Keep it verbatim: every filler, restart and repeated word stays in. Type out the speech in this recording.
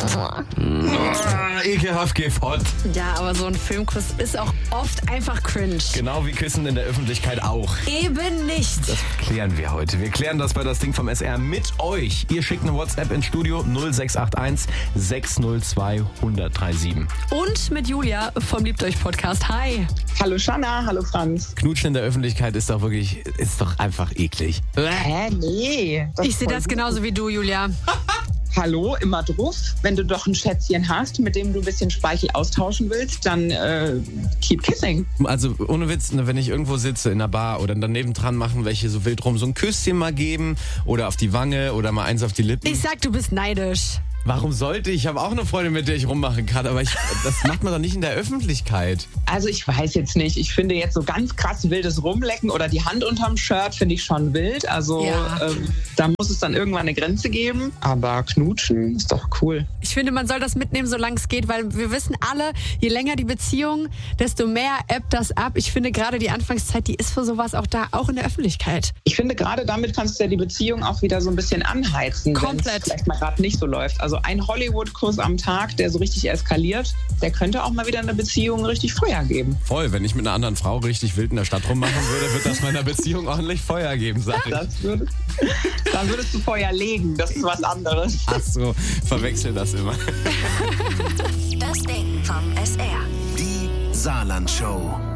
Ah, ekelhaft gefott. Ja, aber so ein Filmkuss ist auch oft einfach cringe. Genau wie Küssen in der Öffentlichkeit auch. Eben nicht. Das klären wir heute. Wir klären das bei das Ding vom S R mit euch. Ihr schickt eine WhatsApp ins Studio null sechs acht eins sechs null zwei eins null drei sieben. Und mit Julia vom Liebt euch Podcast. Hi. Hallo Shanna, hallo Franz. Knutschen in der Öffentlichkeit ist doch wirklich, ist doch einfach eklig. Hä, nee. Das Ich ist sehe voll das gut. genauso wie du, Julia. Hallo, immer drauf. Wenn du doch ein Schätzchen hast, mit dem du ein bisschen Speichel austauschen willst, dann äh, keep kissing. Also ohne Witz, ne, wenn ich irgendwo sitze in einer Bar oder daneben dran machen welche so wild rum, so ein Küsschen mal geben oder auf die Wange oder mal eins auf die Lippen. Ich sag, du bist neidisch. Warum sollte ich? Ich habe auch eine Freundin, mit der ich rummachen kann, aber ich, das macht man doch nicht in der Öffentlichkeit. Also ich weiß jetzt nicht. Ich finde jetzt so ganz krass wildes Rumlecken oder die Hand unterm Shirt finde ich schon wild. Also Ja. ähm, da muss es dann irgendwann eine Grenze geben. Aber knutschen ist doch cool. Ich finde, man soll das mitnehmen, solange es geht, weil wir wissen alle, je länger die Beziehung, desto mehr ebbt das ab. Ich finde gerade die Anfangszeit, die ist für sowas auch da, auch in der Öffentlichkeit. Ich finde, gerade damit kannst du ja die Beziehung auch wieder so ein bisschen anheizen, wenn Komplett. es vielleicht mal gerade nicht so läuft. Also ein Hollywood-Kuss am Tag, der so richtig eskaliert, der könnte auch mal wieder eine Beziehung richtig Feuer geben. Voll, wenn ich mit einer anderen Frau richtig wild in der Stadt rummachen würde, wird das meiner Beziehung ordentlich Feuer geben, sag ich. Das würde, dann würdest du Feuer legen, das ist was anderes. Ach so, verwechsel das immer. Das Ding vom S R. Die Saarland-Show.